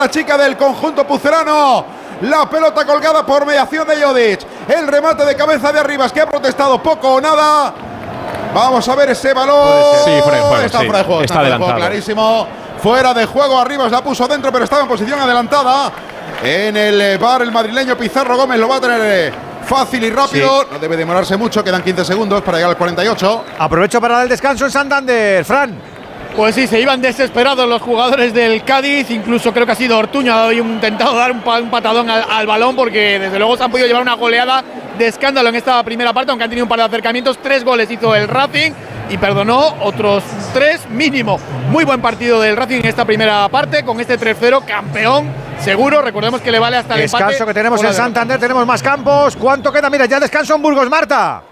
La chica del conjunto pucelano. La pelota colgada por mediación de Jodic. El remate de cabeza de Arribas, que ha protestado poco o nada. Vamos a ver ese balón. Sí, fuera de juego. Está fuera de juego. Está adelantado. Clarísimo. Fuera de juego. Arribas la puso dentro, pero estaba en posición adelantada. En el bar, el madrileño Pizarro Gómez lo va a tener fácil y rápido. No debe demorarse mucho. Quedan 15 segundos para llegar al 48. Aprovecho para dar el descanso en Santander. Fran. Pues sí, se iban desesperados los jugadores del Cádiz. Incluso creo que ha sido Ortuño, ha intentado dar un patadón al balón, porque desde luego se han podido llevar una goleada de escándalo en esta primera parte, aunque han tenido un par de acercamientos. 3 goles hizo el Racing y perdonó otros 3 mínimo. Muy buen partido del Racing en esta primera parte, con este 3-0, campeón seguro. Recordemos que le vale hasta el empate. Descanso que tenemos en Santander, tenemos más campos. ¿Cuánto queda? Mira, ya descanso en Burgos, Marta.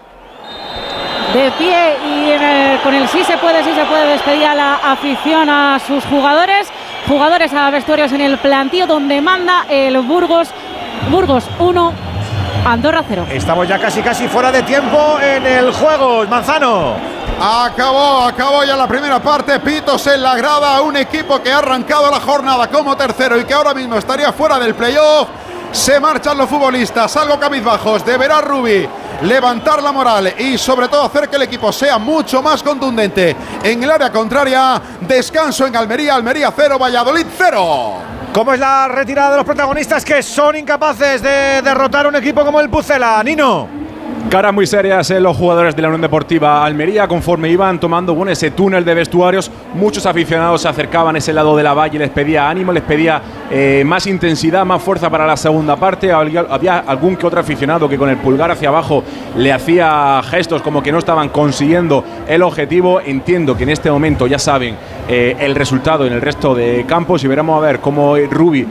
De pie y con el sí se puede despedir a la afición, a sus jugadores a vestuarios en el plantío donde manda el Burgos 1, Andorra 0. Estamos ya casi fuera de tiempo en el juego. Manzano. Acabó ya la primera parte. Pitos en la grada. Un equipo que ha arrancado la jornada como tercero y que ahora mismo estaría fuera del playoff. Se marchan los futbolistas, algo cabizbajos. Deberá Rubi levantar la moral y sobre todo hacer que el equipo sea mucho más contundente en el área contraria. Descanso en Almería, Almería 0, Valladolid 0. ¿Cómo es la retirada de los protagonistas que son incapaces de derrotar a un equipo como el Pucela? Nino. Caras muy serias en los jugadores de la Unión Deportiva Almería. Conforme iban tomando ese túnel de vestuarios, muchos aficionados se acercaban a ese lado de la valla y les pedía ánimo, les pedía más intensidad, más fuerza para la segunda parte. Había algún que otro aficionado que con el pulgar hacia abajo le hacía gestos como que no estaban consiguiendo el objetivo. Entiendo que en este momento ya saben el resultado en el resto de campos y veremos a ver cómo Rubi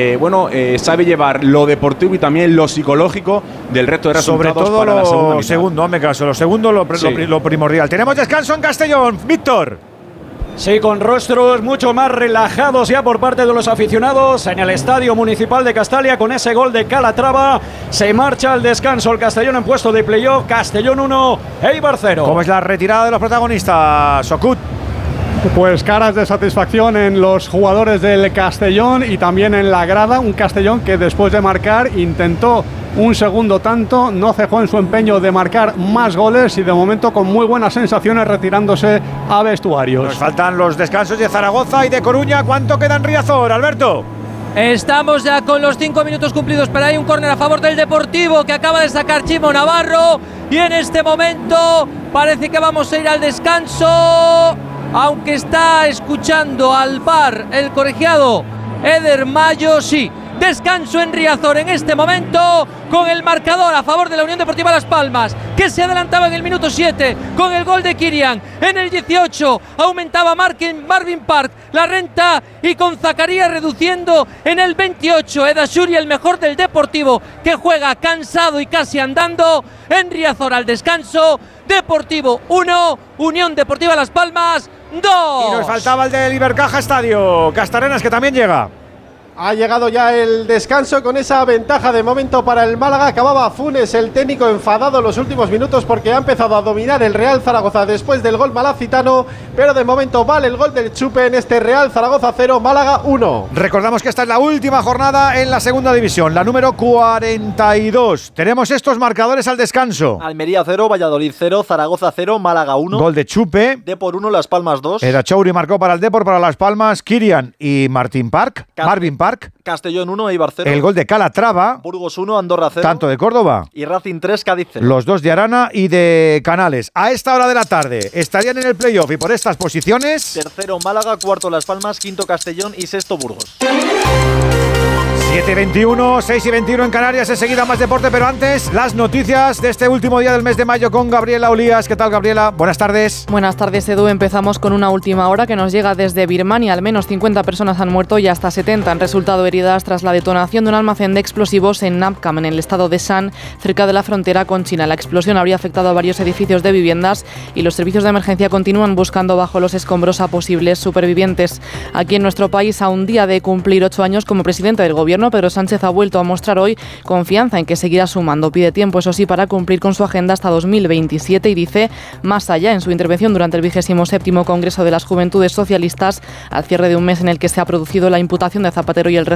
sabe llevar lo deportivo y también lo psicológico del resto de resultados. Sobre todo para la segunda mitad. Segundo, hazme caso, lo segundo lo primordial. Tenemos descanso en Castellón, Víctor. Sí, con rostros mucho más relajados ya por parte de los aficionados en el Estadio Municipal de Castalia. Con ese gol de Calatrava se marcha al descanso el Castellón en puesto de playoff. Castellón 1, Eibar 0. ¿Cómo es la retirada de los protagonistas, Sokut? Pues caras de satisfacción en los jugadores del Castellón y también en la grada. Un Castellón que después de marcar intentó un segundo tanto, no cejó en su empeño de marcar más goles y de momento con muy buenas sensaciones retirándose a vestuarios. Nos faltan los descansos de Zaragoza y de Coruña. ¿Cuánto queda en Riazor, Alberto? Estamos ya con los 5 minutos cumplidos, pero hay un córner a favor del Deportivo que acaba de sacar Chimo Navarro y en este momento parece que vamos a ir al descanso, aunque está escuchando al VAR el colegiado Eder Mayo. Sí, descanso en Riazor en este momento, con el marcador a favor de la Unión Deportiva Las Palmas, que se adelantaba en el minuto 7 con el gol de Kirian. En el 18 aumentaba Marvin Park la renta y con Zacarías reduciendo en el 28. Edashuri, el mejor del Deportivo, que juega cansado y casi andando. En Riazor al descanso, Deportivo 1, Unión Deportiva Las Palmas 2. Y nos faltaba el del Ibercaja Estadio, Castarenas, que también llega. Ha llegado ya el descanso con esa ventaja de momento para el Málaga. Acababa Funes, el técnico, enfadado en los últimos minutos porque ha empezado a dominar el Real Zaragoza después del gol malacitano, pero de momento vale el gol del Chupe en este Real Zaragoza 0, Málaga 1. Recordamos que esta es la última jornada en la segunda división, la número 42. Tenemos estos marcadores al descanso. Almería 0, Valladolid 0, Zaragoza 0, Málaga 1. Gol de Chupe. Depor 1, Las Palmas 2. Erachauri marcó para el Depor, para Las Palmas, Kirian y Marvin Park. Castellón 1, Eibar 0. El gol de Calatrava. Burgos 1, Andorra 0. Tanto de Córdoba. Y Racing 3, Cádiz 0. Los dos de Arana y de Canales. A esta hora de la tarde estarían en el playoff y por estas posiciones. Tercero Málaga, cuarto Las Palmas, quinto Castellón y sexto Burgos. 7:21, 6:21 en Canarias. Enseguida más deporte, pero antes las noticias de este último día del mes de mayo con Gabriela Olías. ¿Qué tal, Gabriela? Buenas tardes. Buenas tardes, Edu. Empezamos con una última hora que nos llega desde Birmania. Al menos 50 personas han muerto y hasta 70 han resultado heridas tras la detonación de un almacén de explosivos en Nampcam, en el estado de Shan, cerca de la frontera con China. La explosión habría afectado a varios edificios de viviendas y los servicios de emergencia continúan buscando bajo los escombros a posibles supervivientes. Aquí en nuestro país, a un día de cumplir 8 años como presidente del gobierno, Pedro Sánchez ha vuelto a mostrar hoy confianza en que seguirá sumando. Pide tiempo, eso sí, para cumplir con su agenda hasta 2027 y dice más allá en su intervención durante el 27º Congreso de las Juventudes Socialistas, al cierre de un mes en el que se ha producido la imputación de Zapatero y el régimen